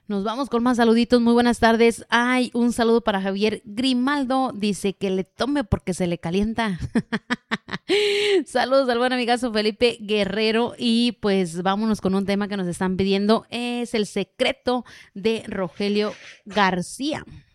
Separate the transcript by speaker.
Speaker 1: Nos vamos con más saluditos. Muy buenas tardes. Ay, un saludo para Javier Grimaldo. Dice que le tome porque se le calienta. Saludos al buen amigazo Felipe Guerrero. Y pues vámonos con un tema que nos están pidiendo. Es El secreto de Rogelio García.